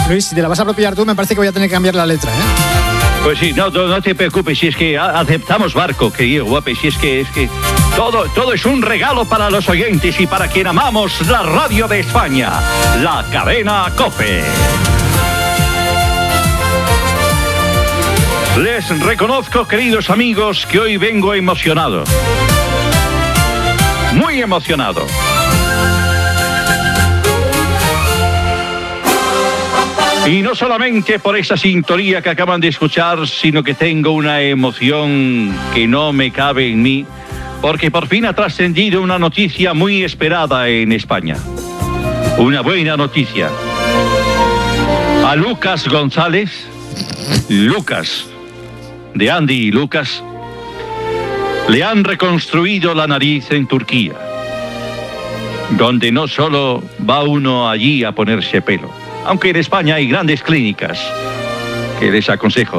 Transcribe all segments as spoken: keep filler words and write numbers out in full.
Luis, si te la vas a apropiar tú, me parece que voy a tener que cambiar la letra, ¿eh? Pues sí, no, no, no te preocupes, si es que aceptamos barco, querido guape, si es que es que todo, todo es un regalo para los oyentes y para quien amamos la radio de España, la cadena COPE. Les reconozco, queridos amigos, que hoy vengo emocionado. Muy emocionado. Y no solamente por esa sintonía que acaban de escuchar, sino que tengo una emoción que no me cabe en mí, porque por fin ha trascendido una noticia muy esperada en España. Una buena noticia. A Lucas González, Lucas, de Andy y Lucas, le han reconstruido la nariz en Turquía, donde no solo va uno allí a ponerse pelo, aunque en España hay grandes clínicas que les aconsejo.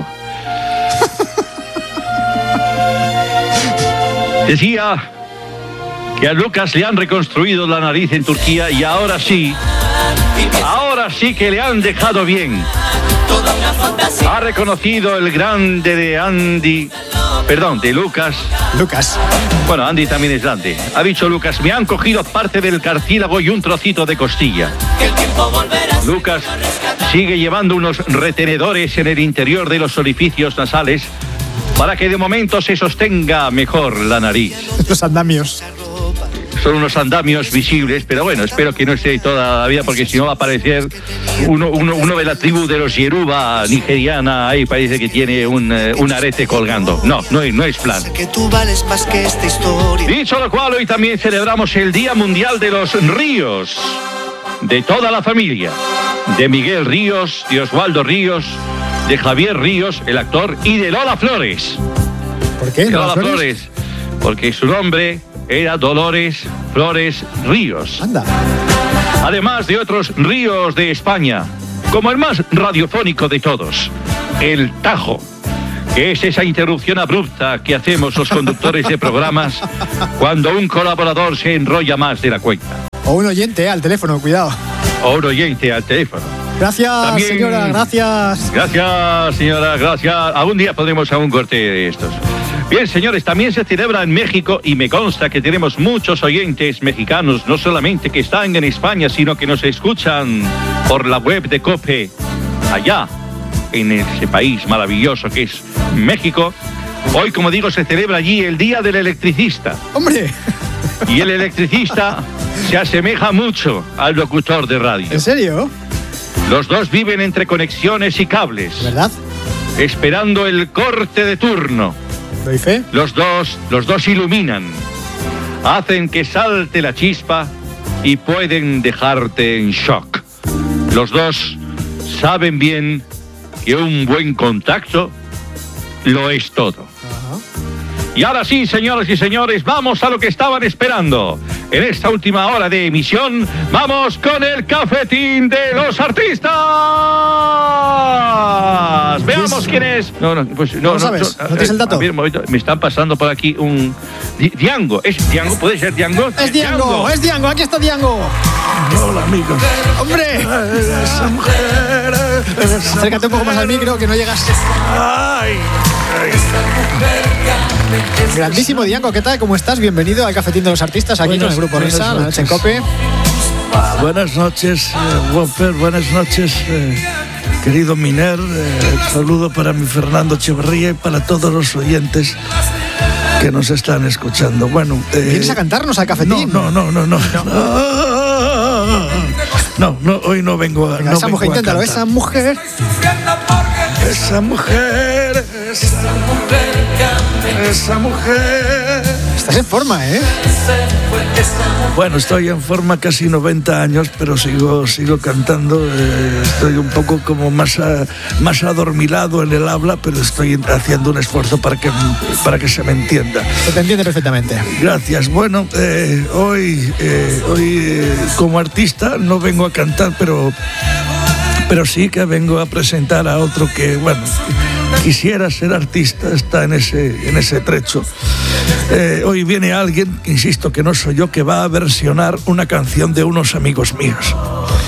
Decía que a Lucas le han reconstruido la nariz en Turquía y ahora sí, ahora sí que le han dejado bien. Ha reconocido el grande de Andy, perdón, de Lucas. Lucas. Bueno, Andy también es grande. Ha dicho Lucas, me han cogido parte del cartílago y un trocito de costilla. Lucas sigue llevando unos retenedores en el interior de los orificios nasales para que de momento se sostenga mejor la nariz. Los andamios. Son unos andamios visibles, pero bueno, espero que no esté toda la vida, porque si no va a aparecer uno, uno, uno de la tribu de los Yoruba nigeriana, ahí parece que tiene un, un arete colgando. No, no, no es plan. Dicho lo cual, hoy también celebramos el Día Mundial de los Ríos, de toda la familia, de Miguel Ríos, de Osvaldo Ríos, de Javier Ríos, el actor, y de Lola Flores. ¿Por qué? Lola Flores? Flores, porque su nombre era Dolores Flores Ríos. Anda. Además de otros ríos de España, como el más radiofónico de todos, el Tajo, que es esa interrupción abrupta que hacemos los conductores de programas cuando un colaborador se enrolla más de la cuenta. O un oyente, eh, al teléfono, cuidado. O un oyente al teléfono. Gracias, También, señora, gracias. Gracias, señora, gracias. Algún día podremos a un corte de estos. Bien, señores, también se celebra en México y me consta que tenemos muchos oyentes mexicanos, no solamente que están en España, sino que nos escuchan por la web de COPE, allá, en ese país maravilloso que es México. Hoy, como digo, se celebra allí el Día del Electricista. ¡Hombre! Y el electricista se asemeja mucho al locutor de radio. ¿En serio? Los dos viven entre conexiones y cables. ¿Verdad? Esperando el corte de turno. ¿Doy fe? Los dos, los dos iluminan, hacen que salte la chispa y pueden dejarte en shock. Los dos saben bien que un buen contacto lo es todo. Uh-huh. Y ahora sí, señoras y señores, vamos a lo que estaban esperando. En esta última hora de emisión, vamos con el cafetín de los artistas. Veamos quién es. No, no, pues no, no, no sabes. No, ¿No tienes el dato? A ver, me están pasando por aquí un Diango. ¿Es Diango? ¿Puede ser Diango? Es Diango, Diango. es Diango. Aquí está Diango. Hola, amigos. ¡Hombre! Esa mujer. Esa Acércate un poco más al micro, que no llegas. Ay. Grandísimo Diango, ¿qué tal? ¿Cómo estás? Bienvenido al Cafetín de los Artistas, aquí buenas, en el Grupo Risa, la noche en COPE. Buenas noches, eh, Whopper, buenas noches, eh, querido Miner. Eh, saludo para mi Fernando Echeverría y para todos los oyentes que nos están escuchando. Bueno, eh, ¿vienes a cantarnos al Cafetín? No, no, no, no, no. No, no, no hoy no vengo a. Venga, no esa vengo mujer, inténtalo, esa mujer. Esa mujer, esa mujer, esa mujer. Estás en forma, ¿eh? Bueno, estoy en forma, casi noventa años, pero sigo sigo cantando. Eh, estoy un poco como más, a, más adormilado en el habla, pero estoy haciendo un esfuerzo para que, para que se me entienda. Se te entiende perfectamente. Gracias. Bueno, eh, hoy, eh, hoy eh, como artista no vengo a cantar, pero... Pero sí que vengo a presentar a otro que, bueno, quisiera ser artista, está en ese, en ese trecho. Eh, hoy viene alguien, insisto que no soy yo, que va a versionar una canción de unos amigos míos.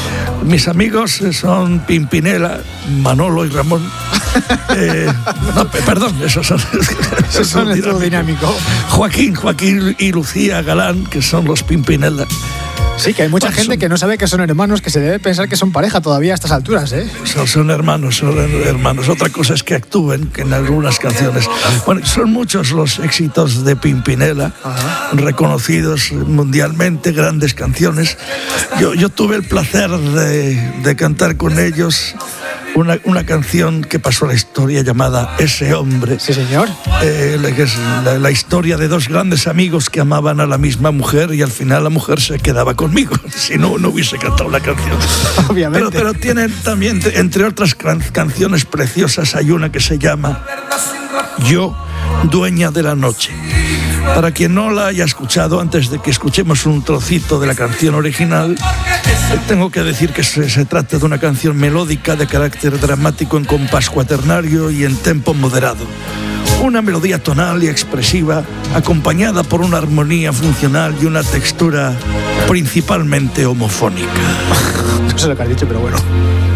mis amigos son Pimpinela, Manolo y Ramón. eh, no, perdón, esos son, esos son el dúo dinámico. Joaquín, Joaquín y Lucía Galán, que son los Pimpinela. Sí, que hay mucha bueno, gente son, que no sabe que son hermanos, que se debe pensar que son pareja todavía a estas alturas, ¿eh? Son, son hermanos, son hermanos. Otra cosa es que actúen, que en algunas canciones. Bueno, son muchos los éxitos de Pimpinela, ajá, reconocidos mundialmente, grandes canciones. Yo, yo tuve el placer de, de cantar con ellos Una, una canción que pasó a la historia llamada Ese hombre. Sí, señor. Eh, que es la, la historia de dos grandes amigos que amaban a la misma mujer y al final la mujer se quedaba conmigo. Si no, no hubiese cantado la canción. Obviamente. Pero, pero tienen también, entre otras can- canciones preciosas, hay una que se llama Yo, dueña de la noche. Para quien no la haya escuchado, antes de que escuchemos un trocito de la canción original, tengo que decir que se, se trata de una canción melódica de carácter dramático en compás cuaternario y en tempo moderado. Una melodía tonal y expresiva, acompañada por una armonía funcional y una textura principalmente homofónica. No sé lo que has dicho, pero bueno.